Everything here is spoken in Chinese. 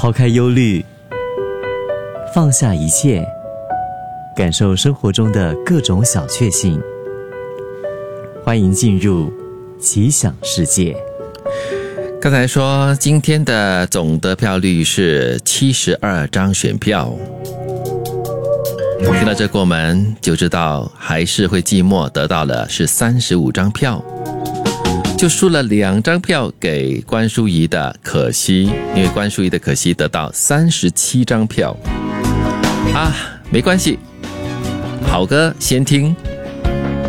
抛开忧虑，放下一切，感受生活中的各种小确幸。欢迎进入奇想世界。 刚才说今天的总得票率是72张选票，听到这过门就知道还是会寂寞，得到的是35张票，就输了2张票给关淑怡的可惜，因为关淑怡的可惜得到37张票啊，没关系，好歌先听。